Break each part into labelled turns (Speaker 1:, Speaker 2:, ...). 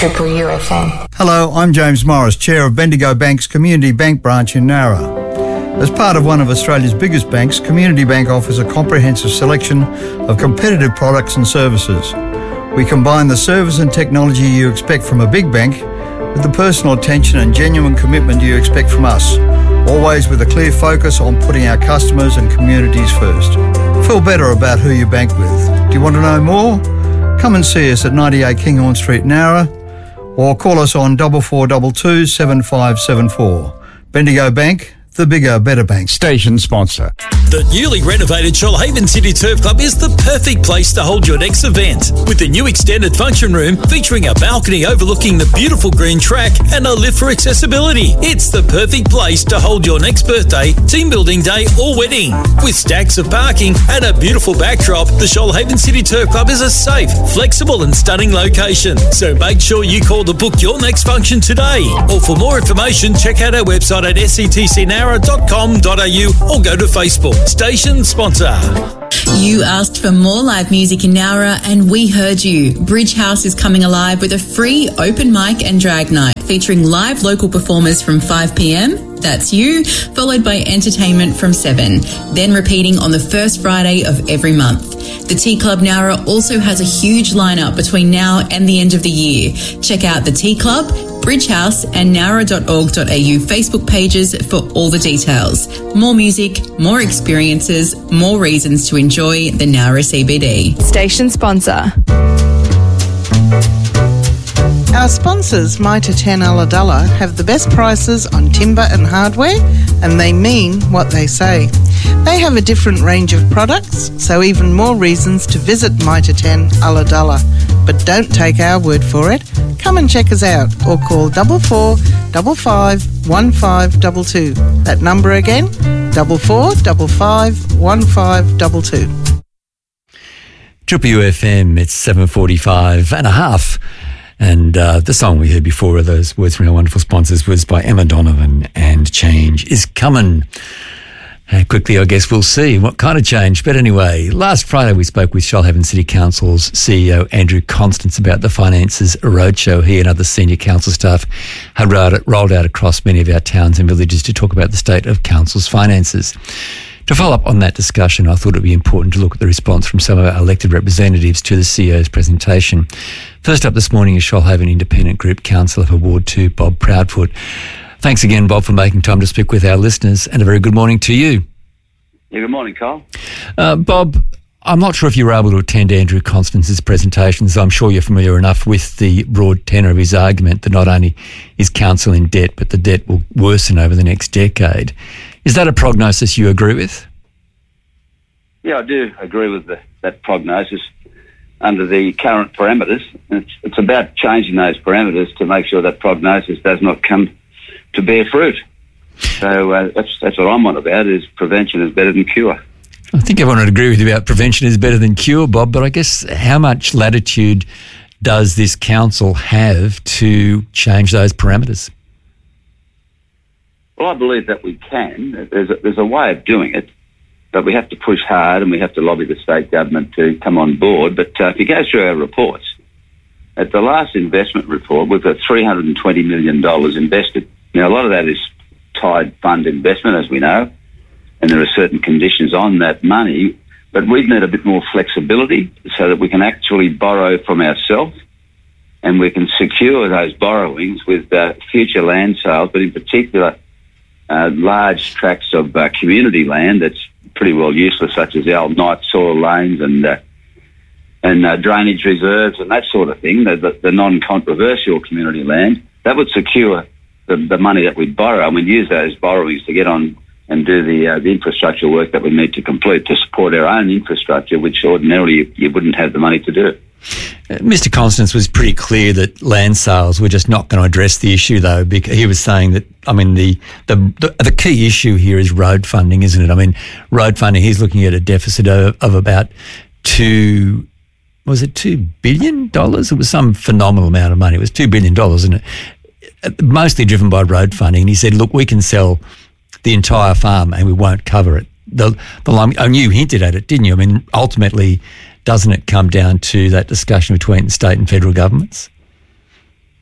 Speaker 1: Triple UFM.
Speaker 2: Hello, I'm James Morris, Chair of Bendigo Bank's Community Bank branch in Nowra. As part of one of Australia's biggest banks, Community Bank offers a comprehensive selection of competitive products and services. We combine the service and technology you expect from a big bank with the personal attention and genuine commitment you expect from us, always with a clear focus on putting our customers and communities first. Feel better about who you bank with. Do you want to know more? Come and see us at 98 Kinghorn Street, Nowra, or call us on 4422 7574. Bendigo Bank, the bigger, better bank.
Speaker 3: Station sponsor.
Speaker 4: The newly renovated Shoalhaven City Turf Club is the perfect place to hold your next event. With the new extended function room featuring a balcony overlooking the beautiful green track and a lift for accessibility. It's the perfect place to hold your next birthday, team building day or wedding. With stacks of parking and a beautiful backdrop, the Shoalhaven City Turf Club is a safe, flexible and stunning location. So make sure you call to book your next function today. Or for more information, check out our website at sctcnowra.com.au or go to Facebook. Station sponsor.
Speaker 5: You asked for more live music in Nowra and we heard you. Bridge House is coming alive with a free open mic and drag night featuring live local performers from 5 p.m, that's you, followed by entertainment from 7, then repeating on the first Friday of every month. The Tea Club Nowra also has a huge lineup between now and the end of the year. Check out the Tea Club, Bridge House and nowra.org.au Facebook pages for all the details. More music, more experiences, more reasons to enjoy the Nowra CBD.
Speaker 6: Station sponsor.
Speaker 7: Our sponsors, Mitre 10 Ulladulla, have the best prices on timber and hardware, and they mean what they say. They have a different range of products, so even more reasons to visit Mitre 10 Ulladulla. But don't take our word for it. Come and check us out or call 44 55 1522. That number again, 44 55 1522.
Speaker 8: Triple UFM, it's 7:45 and a half. And the song we heard before of those words from our wonderful sponsors was by Emma Donovan, and Change is Coming. How quickly, I guess we'll see what kind of change. But anyway, last Friday we spoke with Shoalhaven City Council's CEO, Andrew Constance, about the Finances Roadshow. He and other senior council staff had rolled out across many of our towns and villages to talk about the state of council's finances. To follow up on that discussion, I thought it would be important to look at the response from some of our elected representatives to the CEO's presentation. First up this morning is Shoalhaven Independent Group Councillor for Ward 2, Bob Proudfoot. Thanks again, Bob, for making time to speak with our listeners, and a very good morning to you.
Speaker 9: Yeah, good morning, Carl.
Speaker 8: Bob, I'm not sure if you were able to attend Andrew Constance's presentation, so I'm sure you're familiar enough with the broad tenor of his argument that not only is council in debt, but the debt will worsen over the next decade. Is that a prognosis you agree with?
Speaker 9: Yeah, I do agree with that prognosis under the current parameters. It's about changing those parameters to make sure that prognosis does not come to bear fruit. So that's what I'm on about, is prevention is better than cure.
Speaker 8: I think everyone would agree with you about prevention is better than cure, Bob, but I guess how much latitude does this council have to change those parameters?
Speaker 9: Well, I believe that we can. There's a way of doing it, but we have to push hard and we have to lobby the state government to come on board. But if you go through our reports, at the last investment report, we've got $320 million invested. Now, a lot of that is tied fund investment, as we know, and there are certain conditions on that money, but we've need a bit more flexibility so that we can actually borrow from ourselves and we can secure those borrowings with future land sales, but in particular large tracts of community land that's pretty well useless, such as our night soil lanes and drainage reserves and that sort of thing, the non-controversial community land. That would secure the money that we'd borrow, and we'd use those borrowings to get on and do the infrastructure work that we need to complete to support our own infrastructure, which ordinarily you wouldn't have the money to do.
Speaker 8: Mr. Constance was pretty clear that land sales were just not going to address the issue, though. Because he was saying that, I mean, the key issue here is road funding, isn't it? I mean, road funding, he's looking at a deficit of about $2 billion? It was some phenomenal amount of money. It was $2 billion, isn't it? Mostly driven by road funding. And he said, look, we can sell the entire farm and we won't cover it. And you hinted at it, didn't you? I mean, ultimately, doesn't it come down to that discussion between state and federal governments?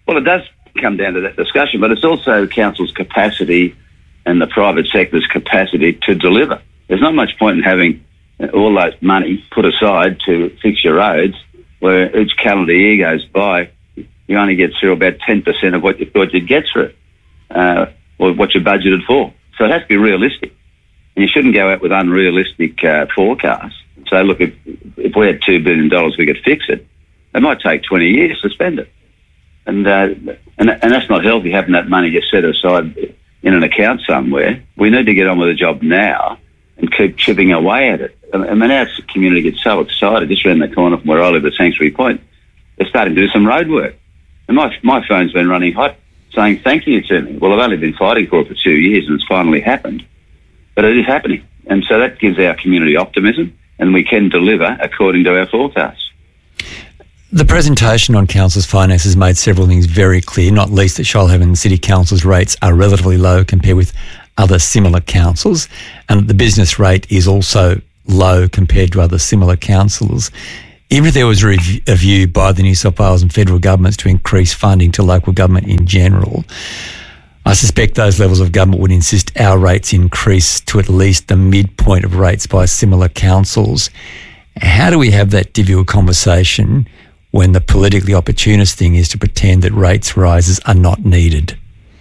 Speaker 9: Well, it does come down to that discussion, but it's also council's capacity and the private sector's capacity to deliver. There's not much point in having all that money put aside to fix your roads, where each calendar year goes by, you only get through about 10% of what you thought you'd get through, or what you budgeted for. So it has to be realistic. And you shouldn't go out with unrealistic forecasts. So look, if we had $2 billion, we could fix it. It might take 20 years to spend it. And that's not healthy, having that money just set aside in an account somewhere. We need to get on with the job now and keep chipping away at it. I mean, our community gets so excited. Just around the corner from where I live at Sanctuary Point, they're starting to do some road work. And my phone's been running hot saying thank you to me. Well, I've only been fighting for it for 2 years and it's finally happened. But it is happening. And so that gives our community optimism, and we can deliver according to our forecasts.
Speaker 8: The presentation on council's finances made several things very clear, not least that Shoalhaven City Council's rates are relatively low compared with other similar councils, and the business rate is also low compared to other similar councils. Even if there was a view by the New South Wales and federal governments to increase funding to local government in general, I suspect those levels of government would insist our rates increase to at least the midpoint of rates by similar councils. How do we have that difficult conversation when the politically opportunist thing is to pretend that rates rises are not needed?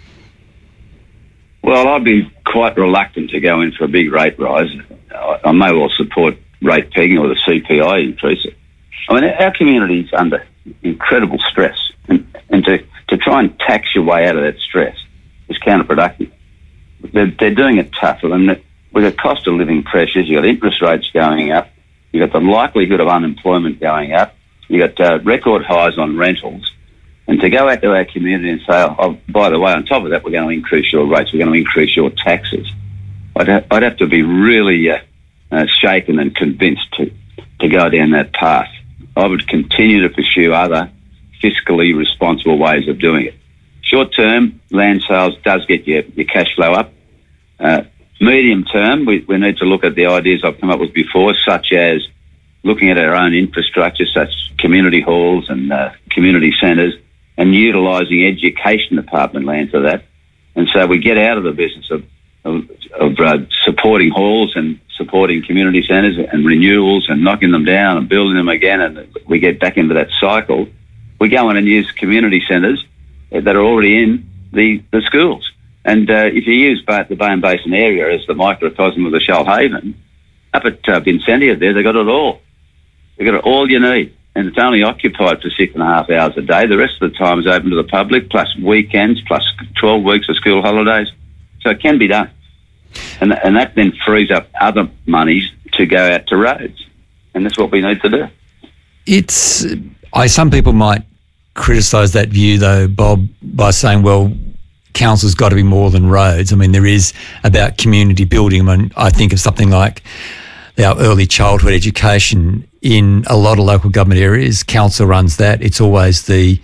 Speaker 9: Well, I'd be quite reluctant to go in for a big rate rise. I may well support rate pegging or the CPI increase. I mean, our community's under incredible stress, and to try and tax your way out of that stress is counterproductive. They're doing it tough. I mean, we've got cost of living pressures, you've got interest rates going up, you've got the likelihood of unemployment going up, you've got record highs on rentals. And to go out to our community and say, oh, by the way, on top of that, we're going to increase your rates, we're going to increase your taxes, I'd have to be really shaken and convinced to go down that path. I would continue to pursue other fiscally responsible ways of doing it. Short term, land sales does get your cash flow up. Medium term, we need to look at the ideas I've come up with before, such as looking at our own infrastructure, such as community halls and community centres, and utilising education department land for that. And so we get out of the business of supporting halls and supporting community centres and renewals and knocking them down and building them again, and we get back into that cycle. We go in and use community centres that are already in the schools. And if you use the Bowen Basin area as the microcosm of the Shoalhaven, up at Vincentia there, they've got it all. They've got it all you need. And it's only occupied for 6.5 hours a day. The rest of the time is open to the public, plus weekends, plus 12 weeks of school holidays. So it can be done. And that then frees up other monies to go out to roads. And that's what we need to do.
Speaker 8: Some people might criticise that view, though, Bob, by saying, well, council's got to be more than roads. I mean, there is about community building. I mean, I think of something like our early childhood education in a lot of local government areas. Council runs that. It's always the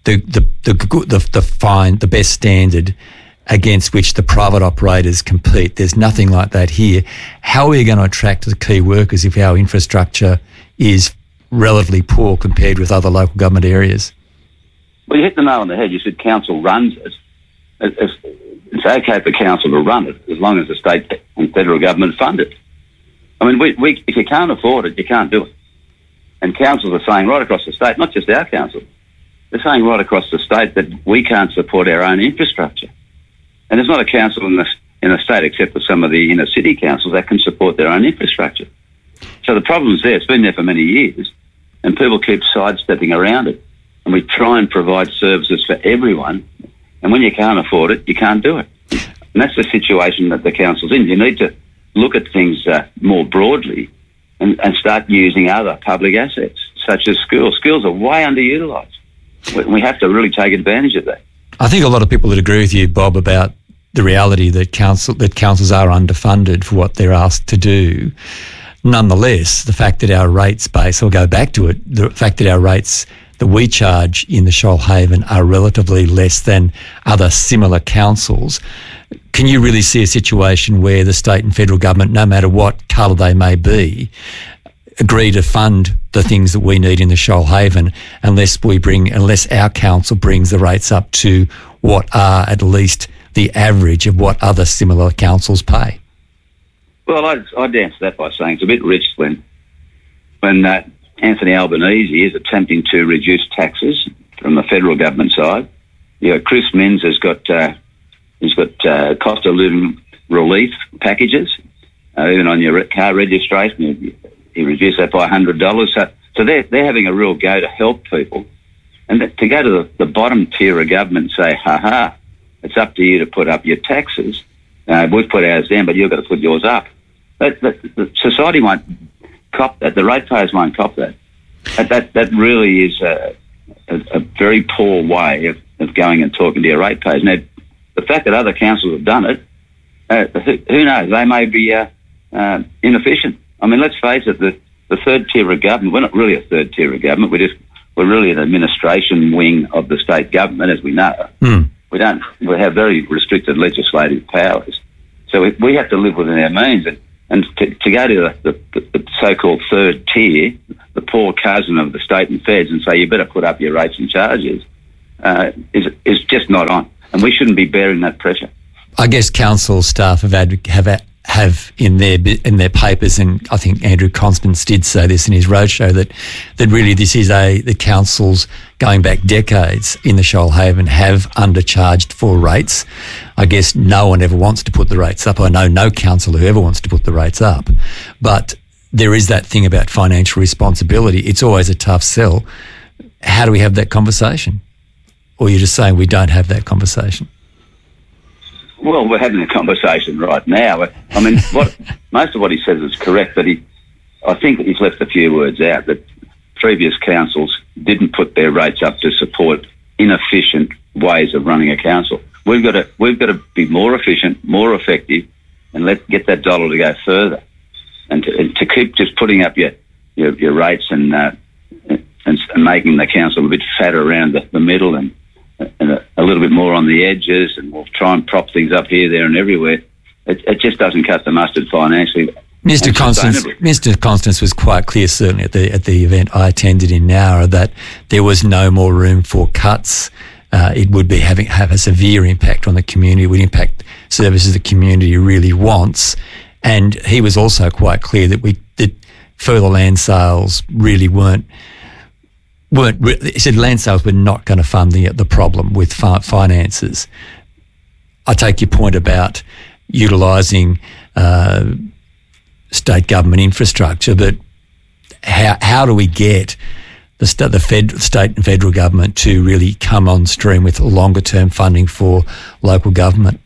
Speaker 8: best standard against which the private operators compete. There's nothing like that here. How are we going to attract the key workers if our infrastructure is relatively poor compared with other local government areas?
Speaker 9: Well, you hit the nail on the head. You said council runs it. It's okay for council to run it as long as the state and federal government fund it. I mean, if you can't afford it, you can't do it. And councils are saying right across the state, not just our council, they're saying right across the state that we can't support our own infrastructure. And there's not a council in the state, except for some of the inner city councils, that can support their own infrastructure. So the problem's there. It's been there for many years, and people keep sidestepping around it. And we try and provide services for everyone, and when you can't afford it, you can't do it. And that's the situation that the council's in. You need to look at things more broadly and start using other public assets, such as schools. Schools are way underutilised. We have to really take advantage of that.
Speaker 8: I think a lot of people would agree with you, Bob, about the reality that councils are underfunded for what they're asked to do. Nonetheless, the fact that our rates base, I'll go back to it, the fact that our rates that we charge in the Shoalhaven are relatively less than other similar councils. Can you really see a situation where the state and federal government, no matter what colour they may be, agree to fund the things that we need in the Shoalhaven unless our council brings the rates up to what are at least the average of what other similar councils pay?
Speaker 9: Well, I'd answer that by saying it's a bit rich when Anthony Albanese is attempting to reduce taxes from the federal government side. You know, Chris Minns has got cost of living relief packages, even on your car registration. He reduced that by $100. So they're having a real go to help people. And to go to the bottom tier of government and say, ha, it's up to you to put up your taxes. We've put ours down, but you've got to put yours up. The society won't cop that. The ratepayers won't cop that. That really is a very poor way of going and talking to your ratepayers. Now, the fact that other councils have done it, who knows? They may be inefficient. I mean, let's face it, the third tier of government, we're not really a third tier of government, we're really an administration wing of the state government, as we know. We have very restricted legislative powers. So we have to live within our means. And to go to the so-called third tier, the poor cousin of the state and feds, and say, you better put up your rates and charges, is just not on. And we shouldn't be bearing that pressure. I guess council staff have in their papers, and I think Andrew Constance did say this in his roadshow, that really this is the councils going back decades in the Shoalhaven have undercharged for rates. I guess no one ever wants to put the rates up. I know no council who ever wants to put the rates up. But there is that thing about financial responsibility. It's always a tough sell. How do we have that conversation? Or you're just saying we don't have that conversation? Well, we're having a conversation right now. I mean, most of what he says is correct, but I think he's left a few words out, that previous councils didn't put their rates up to support inefficient ways of running a council. We've got to be more efficient, more effective, and get that dollar to go further. And to keep just putting up your rates and making the council a bit fatter around the middle and a little bit more on the edges, and we'll try and prop things up here, there and everywhere. It just doesn't cut the mustard financially. Mr. Constance was quite clear, certainly at the event I attended in Nowra, that there was no more room for cuts. It would have a severe impact on the community. It would impact services the community really wants. And he was also quite clear that further land sales really weren't. He said land sales were not going to fund the problem with finances. I take your point about utilising state government infrastructure, but how do we get the state and federal government to really come on stream with longer term funding for local government?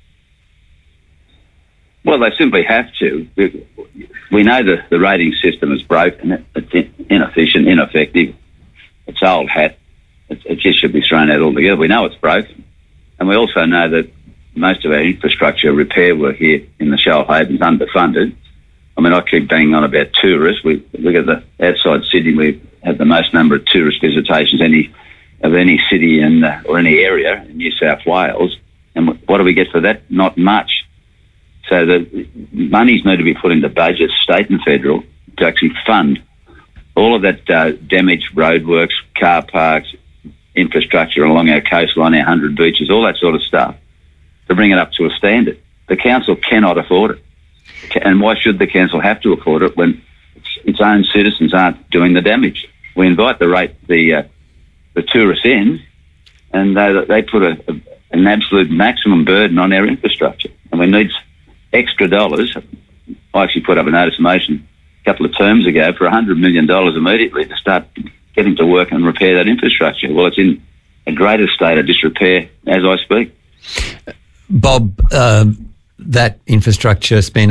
Speaker 9: Well, they simply have to. We know that the rating system is broken. It's inefficient, ineffective. It's old hat. It just should be thrown out altogether. We know it's broken. And we also know that most of our infrastructure repair work here in the Shoalhaven is underfunded. I mean, I keep banging on about tourists. We look at outside Sydney, we have the most number of tourist visitations of any city or any area in New South Wales. And what do we get for that? Not much. So the monies need to be put into budgets, state and federal, to actually fund all of that damaged roadworks, car parks, infrastructure along our coastline, our 100 beaches, all that sort of stuff, to bring it up to a standard. The council cannot afford it. And why should the council have to afford it when its own citizens aren't doing the damage? We invite the tourists in, and they put an absolute maximum burden on our infrastructure. And we need extra dollars. I actually put up a notice of motion a couple of terms ago for $100 million immediately to start getting to work and repair that infrastructure. Well, it's in a greater state of disrepair as I speak. Bob, that infrastructure spend,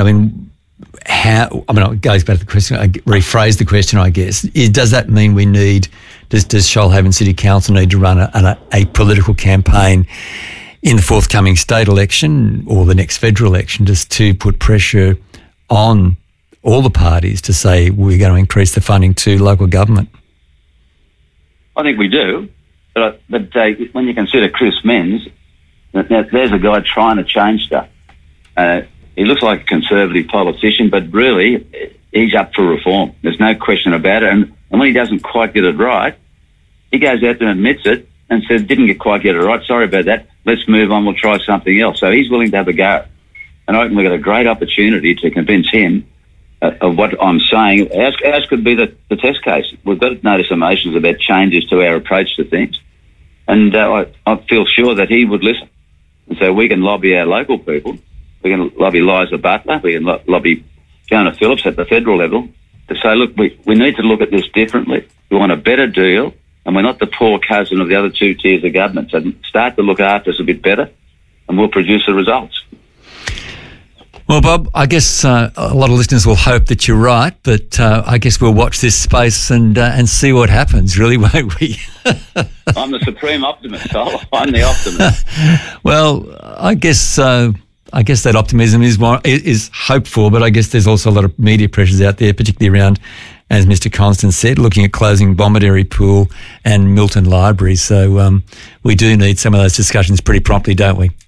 Speaker 9: it goes back to the question, I rephrase the question, I guess. Does that mean does Shoalhaven City Council need to run a political campaign in the forthcoming state election or the next federal election just to put pressure on all the parties to say we're going to increase the funding to local government? I think we do. But when you consider Chris Minns, there's a guy trying to change stuff. He looks like a conservative politician, but really he's up for reform. There's no question about it. And when he doesn't quite get it right, he goes out there and admits it and says, didn't quite get it right, sorry about that, let's move on, we'll try something else. So he's willing to have a go. And I reckon we've got a great opportunity to convince him of what I'm saying. Ours could be the test case. We've got to notice emotions about changes to our approach to things. And I feel sure that he would listen. And so we can lobby our local people. We can lobby Liza Butler. We can lobby Fiona Phillips at the federal level to say, look, we need to look at this differently. We want a better deal, and we're not the poor cousin of the other two tiers of government. So start to look after us a bit better, and we'll produce the results.
Speaker 8: Well, Bob, I guess a lot of listeners will hope that you're right, but I guess we'll watch this space and see what happens, really, won't we?
Speaker 9: I'm the supreme optimist, Sol. I'm the optimist.
Speaker 8: Well, I guess that optimism is hopeful, but I guess there's also a lot of media pressures out there, particularly around, as Mr. Constant said, looking at closing Bomaderry Pool and Milton Library. So we do need some of those discussions pretty promptly, don't we?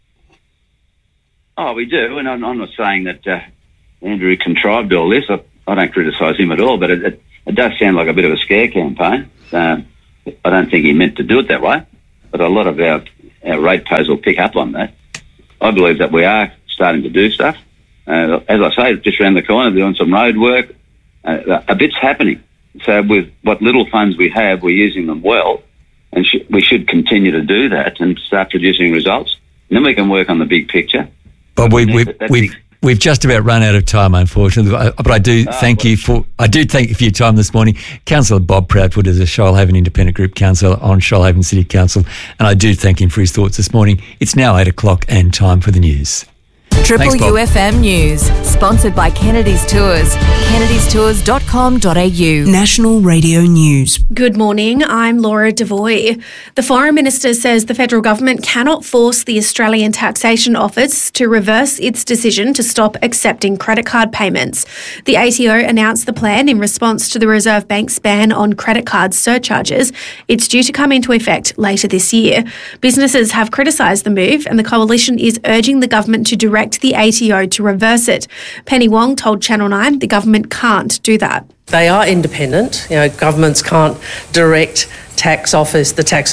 Speaker 9: Oh, we do, and I'm not saying that Andrew contrived all this. I don't criticise him at all, but it does sound like a bit of a scare campaign. I don't think he meant to do it that way, but a lot of our ratepayers will pick up on that. I believe that we are starting to do stuff. As I say, just around the corner, doing some road work. A bit's happening. So with what little funds we have, we're using them well, and we should continue to do that and start producing results. And then we can work on the big picture.
Speaker 8: But we've just about run out of time, unfortunately. But I do thank you for your time this morning. Councillor Bob Proudfoot is a Shoalhaven Independent Group Councillor on Shoalhaven City Council, and I do thank him for his thoughts this morning. It's now 8 o'clock and time for the news.
Speaker 1: Triple UFM News, sponsored by Kennedy's Tours. kennedystours.com.au.
Speaker 3: National Radio News.
Speaker 6: Good morning, I'm Laura Devoy. The Foreign Minister says the federal government cannot force the Australian Taxation Office to reverse its decision to stop accepting credit card payments. The ATO announced the plan in response to the Reserve Bank's ban on credit card surcharges. It's due to come into effect later this year. Businesses have criticised the move, and the coalition is urging the government to direct the ATO to reverse it. Penny Wong told Channel 9 the government can't do that.
Speaker 10: They are independent. Governments can't direct the tax office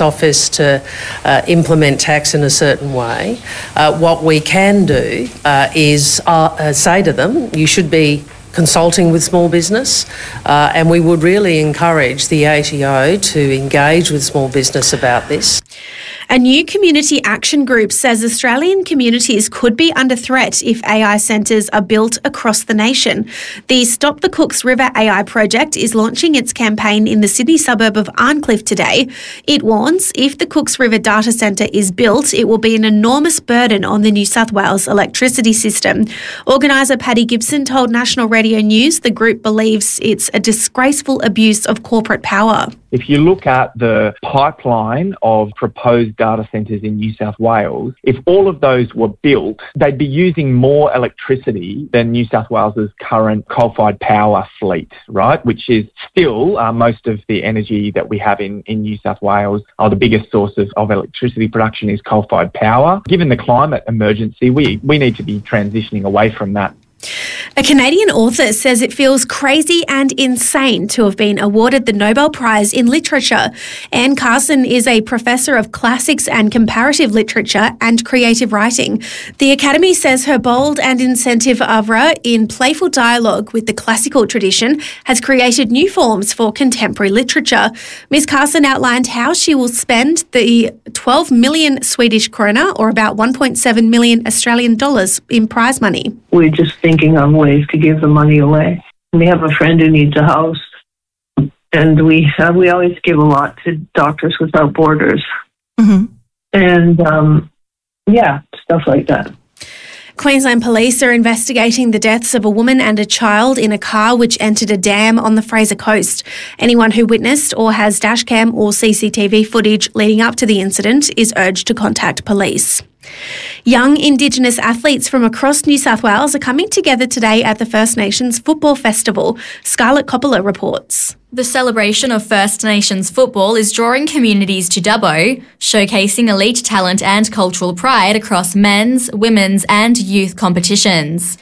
Speaker 10: to implement tax in a certain way. What we can do is say to them, you should be consulting with small business, and we would really encourage the ATO to engage with small business about this.
Speaker 6: A new community action group says Australian communities could be under threat if AI centres are built across the nation. The Stop the Cooks River AI project is launching its campaign in the Sydney suburb of Arncliffe today. It warns if the Cooks River data centre is built, it will be an enormous burden on the New South Wales electricity system. Organiser Paddy Gibson told National Radio News the group believes it's a disgraceful abuse of corporate power.
Speaker 11: If you look at the pipeline of proposed data centres in New South Wales, if all of those were built, they'd be using more electricity than New South Wales's current coal-fired power fleet, right? Which is still most of the energy that we have in New South Wales. The biggest source of electricity production is coal-fired power. Given the climate emergency, we need to be transitioning away from that.
Speaker 6: A Canadian author says it feels crazy and insane to have been awarded the Nobel Prize in Literature. Anne Carson is a professor of classics and comparative literature and creative writing. The Academy says her bold and incentive oeuvre in playful dialogue with the classical tradition has created new forms for contemporary literature. Ms. Carson outlined how she will spend the 12 million Swedish krona, or about 1.7 million Australian dollars, in prize money.
Speaker 12: We're just thinking on ways to give the money away. We have a friend who needs a house, and we always give a lot to Doctors Without Borders. Mm-hmm. And, stuff like that.
Speaker 6: Queensland Police are investigating the deaths of a woman and a child in a car which entered a dam on the Fraser Coast. Anyone who witnessed or has dashcam or CCTV footage leading up to the incident is urged to contact police. Young Indigenous athletes from across New South Wales are coming together today at the First Nations Football Festival. Scarlett Coppola reports.
Speaker 13: The celebration of First Nations football is drawing communities to Dubbo, showcasing elite talent and cultural pride across men's, women's and youth competitions.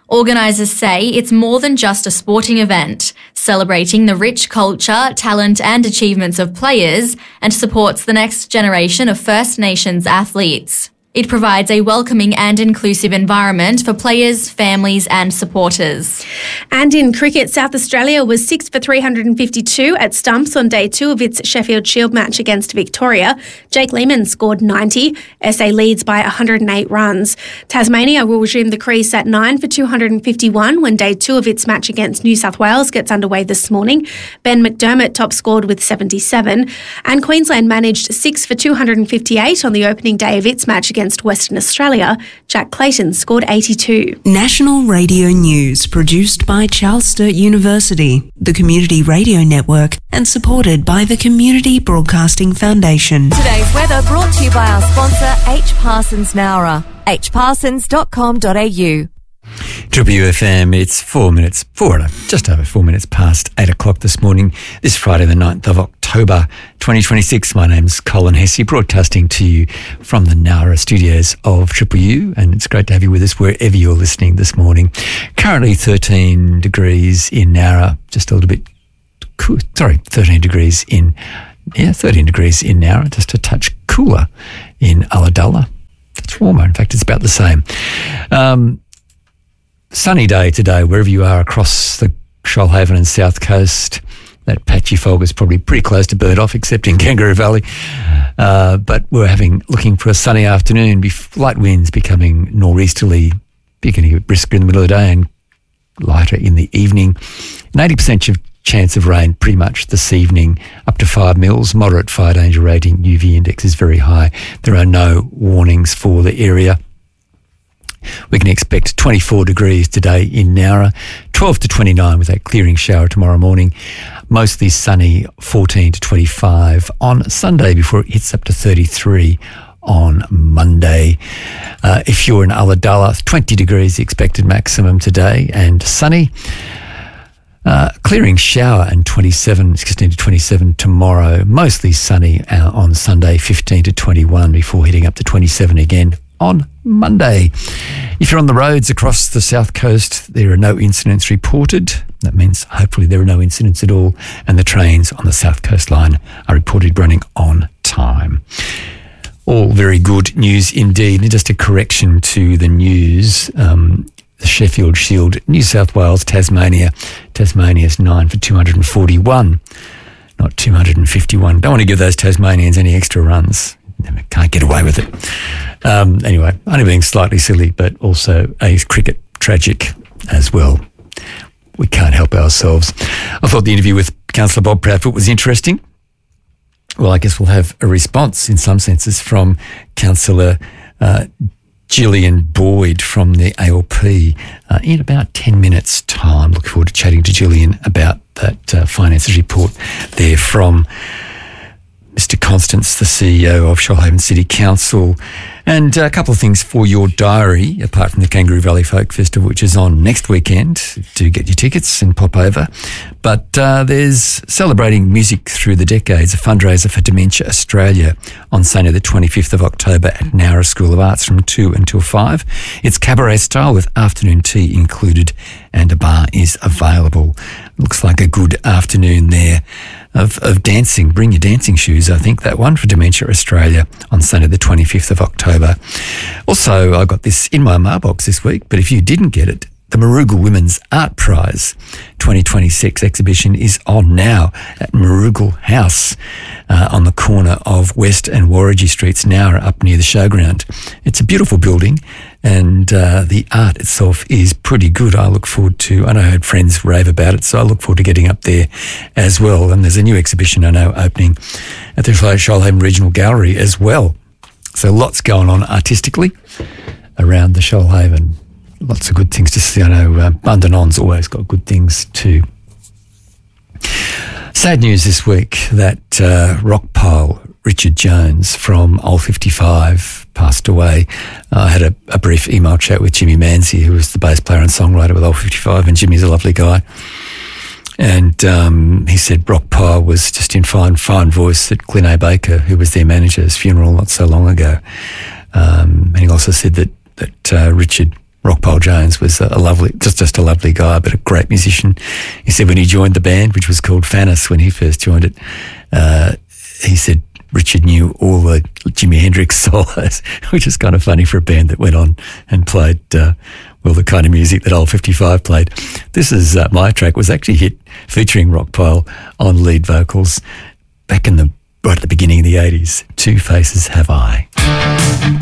Speaker 13: Organisers say it's more than just a sporting event, celebrating the rich culture, talent and achievements of players, and supports the next generation of First Nations athletes. It provides a welcoming and inclusive environment for players, families and supporters.
Speaker 6: And in cricket, South Australia was 6 for 352 at stumps on day 2 of its Sheffield Shield match against Victoria. Jake Lehmann scored 90. SA leads by 108 runs. Tasmania will resume the crease at 9 for 251 when day 2 of its match against New South Wales gets underway this morning. Ben McDermott top scored with 77. And Queensland managed 6 for 258 on the opening day of its match against Western Australia. Jack Clayton scored 82.
Speaker 3: National Radio News, produced by Charles Sturt University, the Community Radio Network, and supported by the Community Broadcasting Foundation.
Speaker 1: Today's weather brought to you by our sponsor, H. Parsons Nowra, hparsons.com.au.
Speaker 8: Triple UFM, it's just over 4 minutes past 8 o'clock this morning, this Friday the 9th of October 2026. My name's Colin Hesse, broadcasting to you from the Nowra studios of Triple U, and it's great to have you with us wherever you're listening this morning. Currently 13 degrees in Nowra, just a little bit cool, 13 degrees in Nowra, just a touch cooler in Ulladulla. It's warmer, in fact it's about the same. Sunny day today, wherever you are across the Shoalhaven and South Coast. That patchy fog is probably pretty close to burnt off, except in Kangaroo Valley. But we're looking for a sunny afternoon, light winds becoming nor'easterly, beginning a bit brisker in the middle of the day and lighter in the evening. An 80% chance of rain pretty much this evening, up to 5 mils, moderate fire danger rating, UV index is very high. There are no warnings for the area. We can expect 24 degrees today in Nowra, 12 to 29 with that clearing shower tomorrow morning. Mostly sunny, 14 to 25 on Sunday before it hits up to 33 on Monday. If you're in Ulladulla, 20 degrees expected maximum today and sunny. Clearing shower and 16 to 27 tomorrow. Mostly sunny on Sunday, 15 to 21 before hitting up to 27 again on Monday. If you're on the roads across the South Coast, there are no incidents reported. That means hopefully there are no incidents at all, and the trains on the South Coast line are reported running on time. All very good news indeed. And just a correction to the news. The Sheffield Shield, New South Wales, Tasmania. Tasmania's 9 for 241, not 251. Don't want to give those Tasmanians any extra runs. Can't get away with it. Anyway, only being slightly silly, but also a cricket tragic as well. We can't help ourselves. I thought the interview with Councillor Bob Proudfoot was interesting. Well, I guess we'll have a response in some senses from Councillor Gillian Boyd from the ALP in about 10 minutes' time. Look forward to chatting to Gillian about that finances report there from Mr. Constance, the CEO of Shoalhaven City Council. And a couple of things for your diary, apart from the Kangaroo Valley Folk Festival, which is on next weekend. Do get your tickets and pop over. But there's Celebrating Music Through the Decades, a fundraiser for Dementia Australia on Sunday the 25th of October at Nowra School of Arts from 2 until 5. It's cabaret style with afternoon tea included and a bar is available. Looks like a good afternoon there of dancing. Bring your dancing shoes, I think, that one for Dementia Australia on Sunday the 25th of October. Also, I got this in my mailbox this week, but if you didn't get it, the Marugal Women's Art Prize 2026 exhibition is on now at Marugal House on the corner of West and Warragee Streets, Nowra, up near the showground. It's a beautiful building and the art itself is pretty good. I look forward to, I know I heard friends rave about it, so I look forward to getting up there as well. And there's a new exhibition I know opening at the Shoalhaven Regional Gallery as well. So lots going on artistically around the Shoalhaven. Lots of good things to see. I know Bundanon's always got good things too. Sad news this week that Rockpile Richard Jones from Old 55 passed away. I had a brief email chat with Jimmy Manzi, who was the bass player and songwriter with Old 55, and Jimmy's a lovely guy. And he said Rockpile was just in fine voice at Glenn A. Baker, who was their manager's funeral not so long ago. And he also said that Richard Rockpile Jones was a lovely guy, but a great musician. He said when he joined the band, which was called Fanis when he first joined it, he said Richard knew all the Jimi Hendrix solos, which is kind of funny for a band that went on and played, the kind of music that Old 55 played. This is my track, was actually hit featuring Rockpile on lead vocals back right at the beginning of the 80s. Two Faces Have I.